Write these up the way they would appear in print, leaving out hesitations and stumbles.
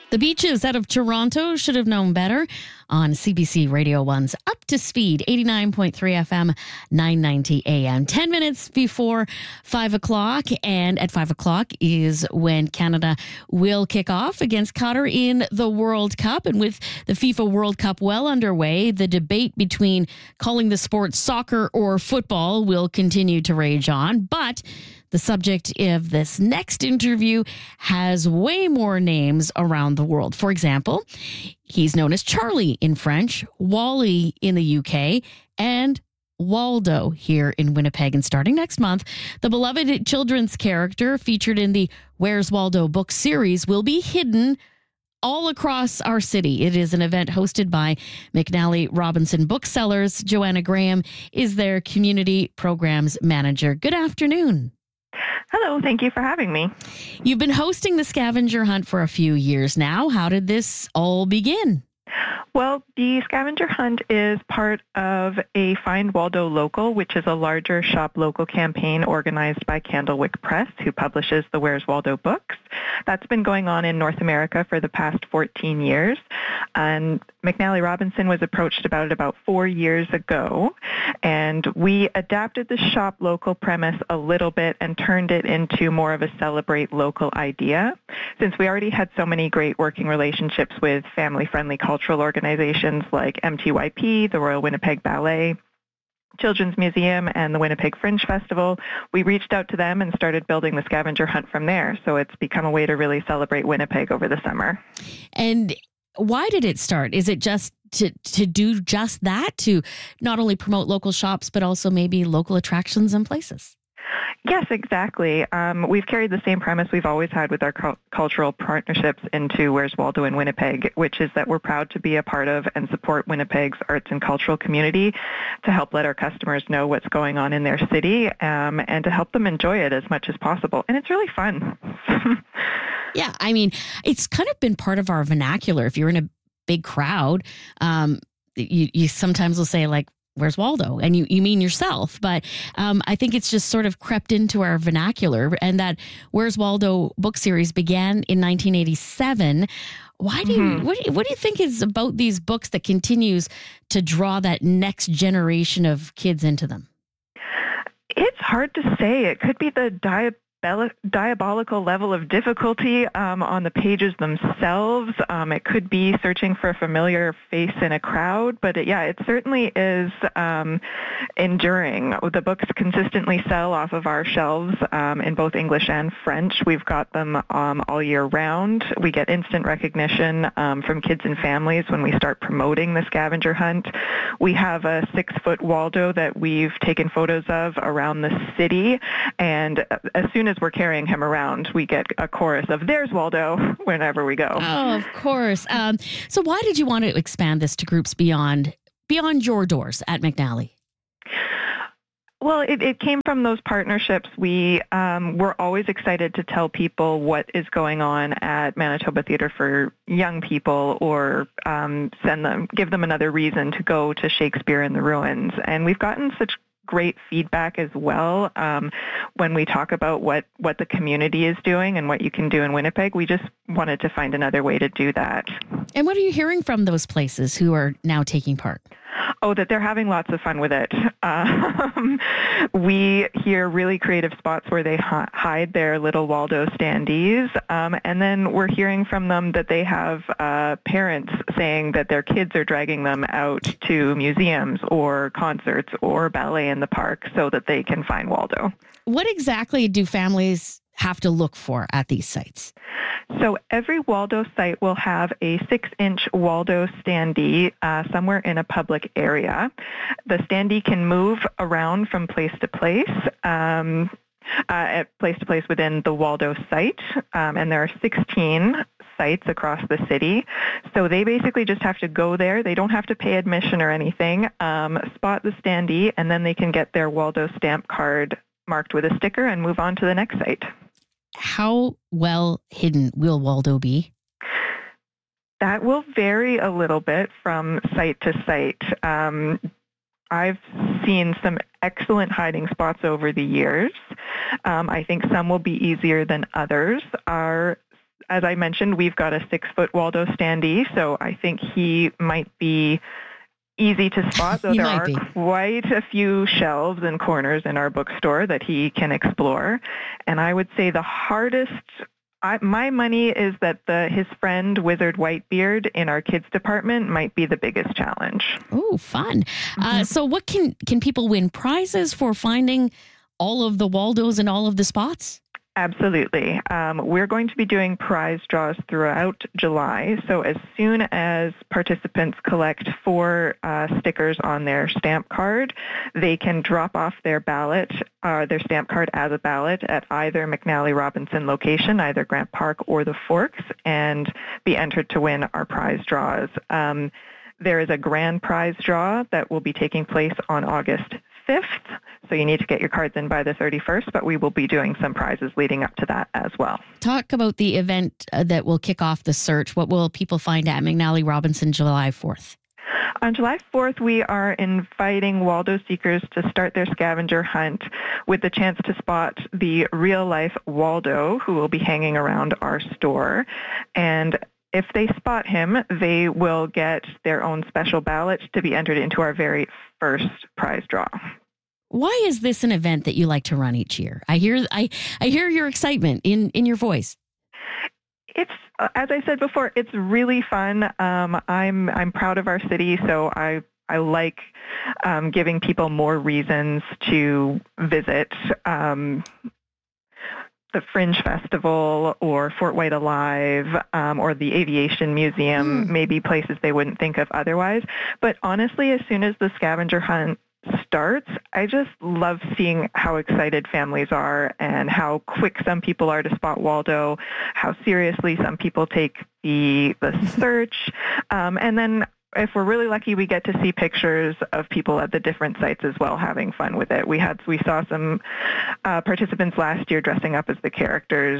The Beaches out of Toronto should have known better on CBC Radio 1's Up to Speed, 89.3 FM, 990 AM. 10 minutes before 5 o'clock. And at 5 o'clock is when Canada will kick off against Qatar in the World Cup. And with the FIFA World Cup well underway, the debate between calling the sport soccer or football will continue to rage on. But the subject of this next interview has way more names around the world. For example, he's known as Charlie in French, Wally in the UK, and Waldo here in Winnipeg. And starting next month, the beloved children's character featured in the Where's Waldo book series will be hidden all across our city. It is an event hosted by McNally Robinson Booksellers. Joanna Graham is their community programs manager. Good afternoon. Hello, thank you for having me. You've been hosting the scavenger hunt for a few years now. How did this all begin? Well, the scavenger hunt is part of a Find Waldo Local, which is a larger shop local campaign organized by Candlewick Press, who publishes the Where's Waldo books. That's been going on in North America for the past 14 years. And McNally Robinson was approached about 4 years ago, and we adapted the shop local premise a little bit and turned it into more of a celebrate local idea. Since we already had so many great working relationships with family-friendly cultural organizations like MTYP, the Royal Winnipeg Ballet, Children's Museum, and the Winnipeg Fringe Festival, we reached out to them and started building the scavenger hunt from there. So it's become a way to really celebrate Winnipeg over the summer. And why did it start? Is it just to do just that, to not only promote local shops, but also maybe local attractions and places? Yes, exactly. We've carried the same premise we've always had with our cultural partnerships into Where's Waldo in Winnipeg, which is that we're proud to be a part of and support Winnipeg's arts and cultural community to help let our customers know what's going on in their city and to help them enjoy it as much as possible. And it's really fun. Yeah, I mean, it's kind of been part of our vernacular. If you're in a big crowd, you sometimes will say, like, Where's Waldo? And you mean yourself. But I think it's just sort of crept into our vernacular. And that Where's Waldo book series began in 1987. Why do you, what do you think is about these books that continues to draw that next generation of kids into them? It's hard to say. It could be the diabolical level of difficulty on the pages themselves. It could be searching for a familiar face in a crowd, but it certainly is enduring. The books consistently sell off of our shelves in both English and French. We've got them all year round. We get instant recognition from kids and families when we start promoting the scavenger hunt. We have a 6-foot Waldo that we've taken photos of around the city, and as soon as we're carrying him around, we get a chorus of "There's Waldo" whenever we go. Oh, of course. So why did you want to expand this to groups beyond your doors at McNally? Well, it came from those partnerships. We were always excited to tell people what is going on at Manitoba Theatre for Young People, or give them another reason to go to Shakespeare in the Ruins. And we've gotten such great feedback as well when we talk about what the community is doing and what you can do in Winnipeg. We just wanted to find another way to do that. And what are you hearing from those places who are now taking part? Oh, that they're having lots of fun with it. We hear really creative spots where they hide their little Waldo standees. And then we're hearing from them that they have parents saying that their kids are dragging them out to museums or concerts or ballet in the park so that they can find Waldo. What exactly do families have to look for at these sites? So every Waldo site will have a 6-inch Waldo standee somewhere in a public area. The standee can move around from place to place within the Waldo site, and there are 16 sites across the city. So they basically just have to go there. They don't have to pay admission or anything, spot the standee, and then they can get their Waldo stamp card marked with a sticker and move on to the next site. How well hidden will Waldo be? That will vary a little bit from site to site. I've seen some excellent hiding spots over the years. I think some will be easier than others. Our as I mentioned, we've got a 6-foot Waldo standee, so I think he might be easy to spot, though there are quite a few shelves and corners in our bookstore that he can explore. And I would say the hardest, my money is that his friend Wizard Whitebeard in our kids department might be the biggest challenge. Oh, fun. So what can people win prizes for finding all of the Waldos and all of the spots? Absolutely. We're going to be doing prize draws throughout July. So as soon as participants collect 4 stickers on their stamp card, they can drop off their ballot, their stamp card as a ballot at either McNally Robinson location, either Grant Park or the Forks, and be entered to win our prize draws. There is a grand prize draw that will be taking place on August 5th. So you need to get your cards in by the 31st, but we will be doing some prizes leading up to that as well. Talk about the event that will kick off the search. What will people find at McNally Robinson July 4th? On July 4th, we are inviting Waldo seekers to start their scavenger hunt with the chance to spot the real-life Waldo who will be hanging around our store. And if they spot him, they will get their own special ballot to be entered into our very first prize draw. Why is this an event that you like to run each year? I hear your excitement in your voice. It's, as I said before, it's really fun. I'm proud of our city, so I like giving people more reasons to visit the Fringe Festival or Fort White Alive or the Aviation Museum, maybe places they wouldn't think of otherwise. But honestly, as soon as the scavenger hunt starts, I just love seeing how excited families are and how quick some people are to spot Waldo, how seriously some people take the search. And then if we're really lucky, we get to see pictures of people at the different sites as well, having fun with it. We saw some participants last year dressing up as the characters.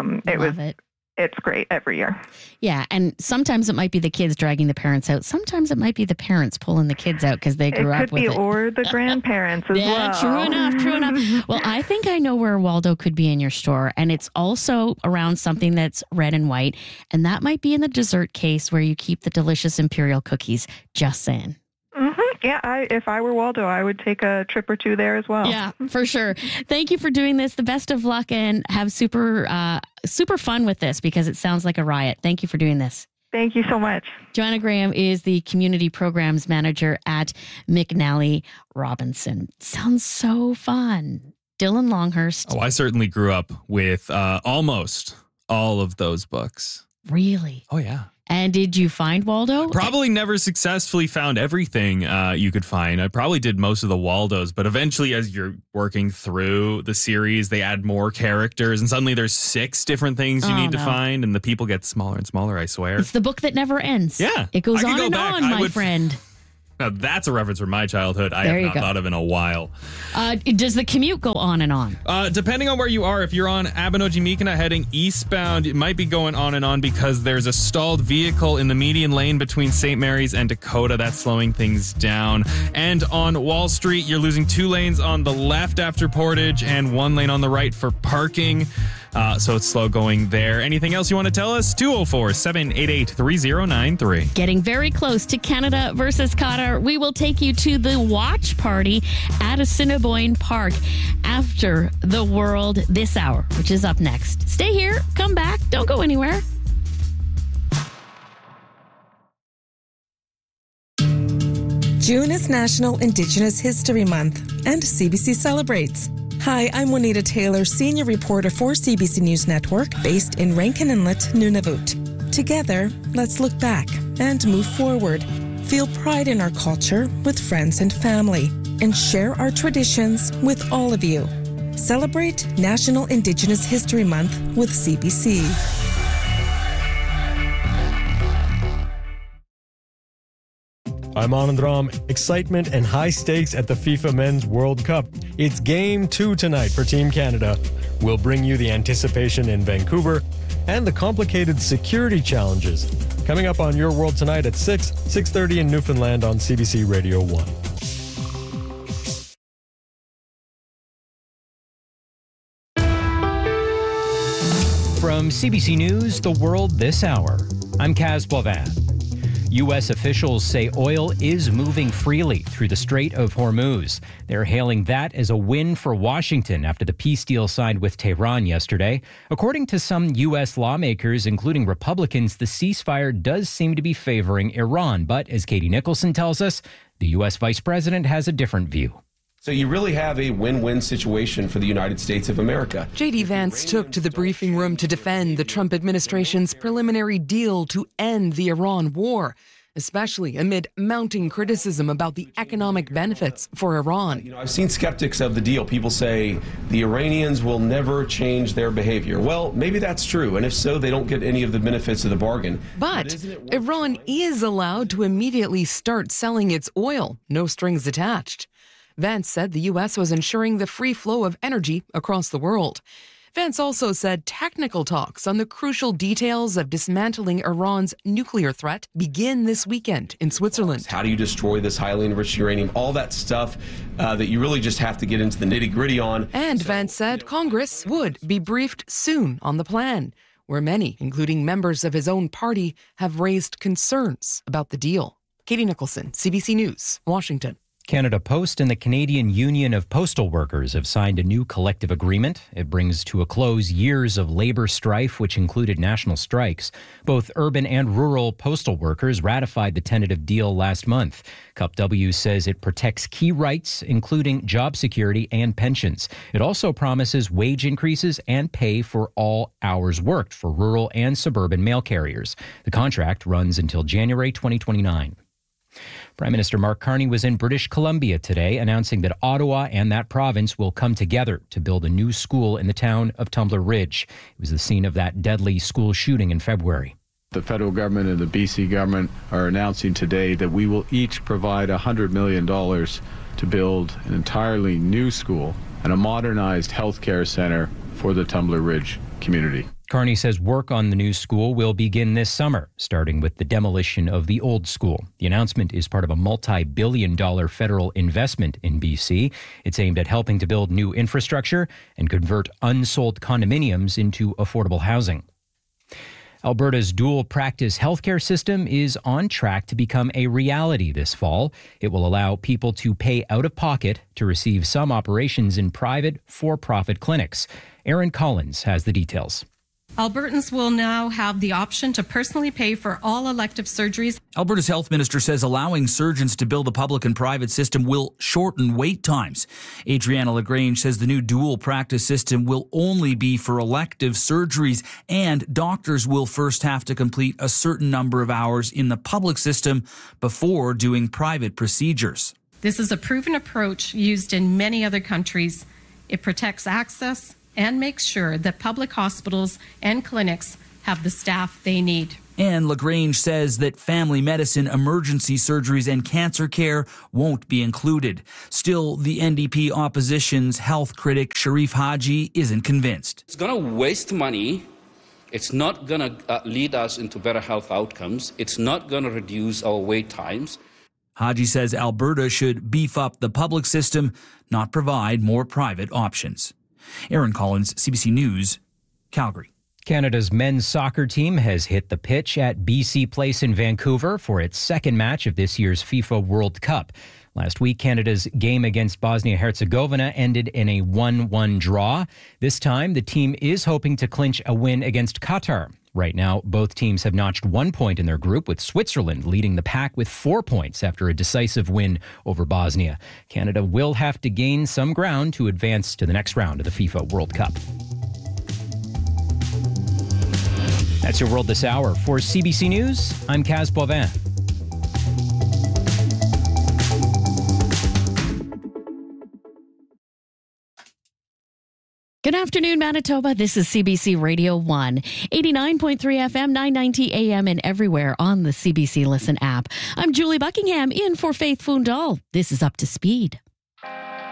It's great every year. Yeah, and sometimes it might be the kids dragging the parents out. Sometimes it might be the parents pulling the kids out because they grew up with it. It could be, or the grandparents as well. Yeah, true enough. Well, I think I know where Waldo could be in your store, and it's also around something that's red and white, and that might be in the dessert case where you keep the delicious imperial cookies. Just saying. Yeah, if I were Waldo, I would take a trip or two there as well. Yeah, for sure. Thank you for doing this. The best of luck, and have super fun with this because it sounds like a riot. Thank you for doing this. Thank you so much. Joanna Graham is the Community Programs Manager at McNally Robinson. Sounds so fun. Dylan Longhurst. Oh, I certainly grew up with almost all of those books. Really? Oh, yeah. And did you find Waldo? Probably never successfully found everything you could find. I probably did most of the Waldos, but eventually as you're working through the series, they add more characters and suddenly there's 6 different things you need to find and the people get smaller and smaller, I swear. It's the book that never ends. Yeah. It goes on and on, my friend. Now, that's a reference from my childhood I have not thought of in a while. Does the commute go on and on? Depending on where you are, if you're on Abenoji-Meekina heading eastbound, it might be going on and on because there's a stalled vehicle in the median lane between St. Mary's and Dakota. That's slowing things down. And on Wall Street, you're losing 2 lanes on the left after Portage and 1 lane on the right for parking. So it's slow going there. Anything else you want to tell us? 204-788-3093. Getting very close to Canada versus Qatar. We will take you to the watch party at Assiniboine Park after the World This Hour, which is up next. Stay here. Come back. Don't go anywhere. June is National Indigenous History Month, and CBC celebrates. Hi, I'm Juanita Taylor, senior reporter for CBC News Network, based in Rankin Inlet, Nunavut. Together, let's look back and move forward. Feel pride in our culture with friends and family, and share our traditions with all of you. Celebrate National Indigenous History Month with CBC. I'm Anand Ram. Excitement and high stakes at the FIFA Men's World Cup. It's Game 2 tonight for Team Canada. We'll bring you the anticipation in Vancouver and the complicated security challenges. Coming up on Your World Tonight at 6:30 in Newfoundland on CBC Radio 1. From From CBC News, The World This Hour, I'm Kaz Boivin. U.S. officials say oil is moving freely through the Strait of Hormuz. They're hailing that as a win for Washington after the peace deal signed with Tehran yesterday. According to some U.S. lawmakers, including Republicans, the ceasefire does seem to be favoring Iran. But as Katie Nicholson tells us, the U.S. vice president has a different view. So you really have a win-win situation for the United States of America. J.D. Vance took to the briefing room to defend the Trump administration's preliminary deal to end the Iran war, especially amid mounting criticism about the economic benefits for Iran. I've seen skeptics of the deal. People say the Iranians will never change their behavior. Well, maybe that's true, and if so, they don't get any of the benefits of the bargain. But Iran is allowed to immediately start selling its oil, no strings attached. Vance said the U.S. was ensuring the free flow of energy across the world. Vance also said technical talks on the crucial details of dismantling Iran's nuclear threat begin this weekend in Switzerland. How do you destroy this highly enriched uranium? All that stuff that you really just have to get into the nitty-gritty on. And Vance said Congress would be briefed soon on the plan, where many, including members of his own party, have raised concerns about the deal. Katie Nicholson, CBC News, Washington. Canada Post and the Canadian Union of Postal Workers have signed a new collective agreement. It brings to a close years of labor strife, which included national strikes. Both urban and rural postal workers ratified the tentative deal last month. CUPW says it protects key rights, including job security and pensions. It also promises wage increases and pay for all hours worked for rural and suburban mail carriers. The contract runs until January 2029. Prime Minister Mark Carney was in British Columbia today, announcing that Ottawa and that province will come together to build a new school in the town of Tumbler Ridge. It was the scene of that deadly school shooting in February. The federal government and the BC government are announcing today that we will each provide $100 million to build an entirely new school and a modernized healthcare center for the Tumbler Ridge community. Carney says work on the new school will begin this summer, starting with the demolition of the old school. The announcement is part of a multi-billion-dollar federal investment in BC. It's aimed at helping to build new infrastructure and convert unsold condominiums into affordable housing. Alberta's dual practice healthcare system is on track to become a reality this fall. It will allow people to pay out of pocket to receive some operations in private, for-profit clinics. Aaron Collins has the details. Albertans will now have the option to personally pay for all elective surgeries. Alberta's health minister says allowing surgeons to bill the public and private system will shorten wait times. Adriana LaGrange says the new dual practice system will only be for elective surgeries, and doctors will first have to complete a certain number of hours in the public system before doing private procedures. This is a proven approach used in many other countries. It protects access and makes sure that public hospitals and clinics have the staff they need. And LaGrange says that family medicine, emergency surgeries, and cancer care won't be included. Still, the NDP opposition's health critic Sharif Haji isn't convinced. It's going to waste money. It's not going to lead us into better health outcomes. It's not going to reduce our wait times. Haji says Alberta should beef up the public system, not provide more private options. Aaron Collins, CBC News, Calgary. Canada's men's soccer team has hit the pitch at BC Place in Vancouver for its second match of this year's FIFA World Cup. Last week, Canada's game against Bosnia-Herzegovina ended in a 1-1 draw. This time, the team is hoping to clinch a win against Qatar. Right now, both teams have notched 1 point in their group, with Switzerland leading the pack with 4 points after a decisive win over Bosnia. Canada will have to gain some ground to advance to the next round of the FIFA World Cup. That's your World This Hour. For CBC News, I'm Kaz Boivin. Good afternoon, Manitoba. This is CBC Radio 1, 89.3 FM, 990 AM, and everywhere on the CBC Listen app. I'm Julie Buckingham in for Faith Fundal. This is Up to Speed.